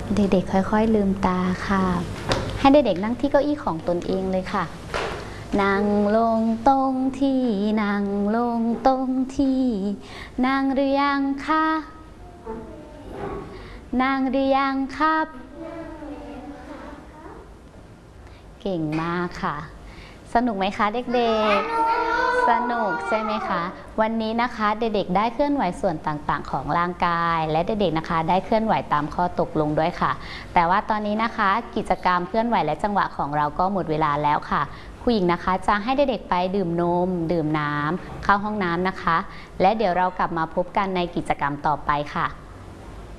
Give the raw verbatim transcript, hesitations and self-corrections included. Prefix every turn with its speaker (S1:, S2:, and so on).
S1: เด็กๆค่อยๆลืมตาค่ะให้เด็กๆนั่งที่เก้าอี้ของตนเองเลยค่ะนั่งลงตรงที่นั่งลงตรงที่นั่งหรือยังคะนั่งหรือยังครับเก่งมากค่ะสนุกไหมคะเด็กๆสนุกใช่ไหมคะวันนี้นะคะเด็กๆได้เคลื่อนไหวส่วนต่างๆของร่างกายและเด็กๆนะคะได้เคลื่อนไหวตามข้อตกลงด้วยค่ะแต่ว่าตอนนี้นะคะกิจกรรมเคลื่อนไหวและจังหวะของเราก็หมดเวลาแล้วค่ะครูหญิงนะคะจะให้เด็กๆไปดื่มนมดื่มน้ำเข้าห้องน้ำนะคะและเดี๋ยวเรากลับมาพบกันในกิจกรรมต่อไปค่ะ